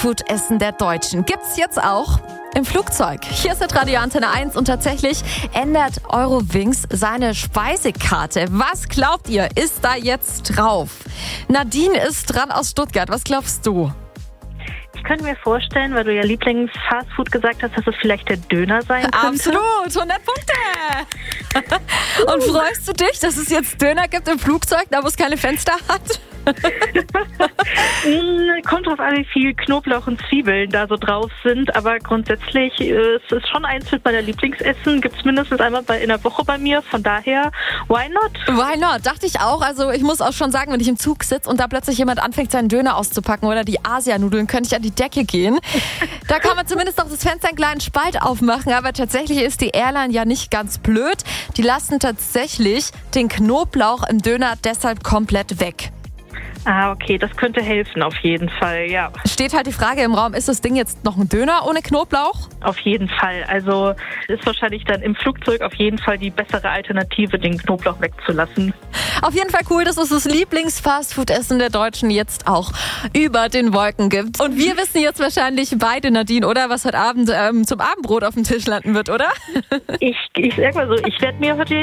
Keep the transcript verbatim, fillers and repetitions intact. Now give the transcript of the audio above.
Fastfood-Essen der Deutschen gibt's jetzt auch im Flugzeug. Hier ist der Radio Antenne eins und tatsächlich ändert Eurowings seine Speisekarte. Was glaubt ihr, ist da jetzt drauf? Nadine ist dran aus Stuttgart. Was glaubst du? Ich könnte mir vorstellen, weil du ja Lieblings-Fastfood gesagt hast, dass es vielleicht der Döner sein könnte. Absolut, hundert Punkte. Und freust du dich, dass es jetzt Döner gibt im Flugzeug, da wo es keine Fenster hat? Kommt drauf an, wie viel Knoblauch und Zwiebeln da so drauf sind, aber grundsätzlich äh, es ist schon eins mit meiner Lieblingsessen, gibt es mindestens einmal bei, in der Woche bei mir, von daher, why not? Why not, dachte ich auch, also ich muss auch schon sagen, wenn ich im Zug sitze und da plötzlich jemand anfängt, seinen Döner auszupacken oder die Asianudeln, könnte ich an die Decke gehen. Da kann man zumindest noch das Fenster einen kleinen Spalt aufmachen, aber tatsächlich ist die Airline ja nicht ganz blöd, die lassen tatsächlich den Knoblauch im Döner deshalb komplett weg. Ah, okay, das könnte helfen, auf jeden Fall, ja. Steht halt die Frage im Raum, ist das Ding jetzt noch ein Döner ohne Knoblauch? Auf jeden Fall, also ist wahrscheinlich dann im Flugzeug auf jeden Fall die bessere Alternative, den Knoblauch wegzulassen. Auf jeden Fall cool, dass es das Lieblings-Fastfood-Essen der Deutschen jetzt auch über den Wolken gibt. Und wir wissen jetzt wahrscheinlich beide, Nadine, oder? Was heute Abend ähm, zum Abendbrot auf dem Tisch landen wird, oder? Ich, ich sag mal so, ich werde mir heute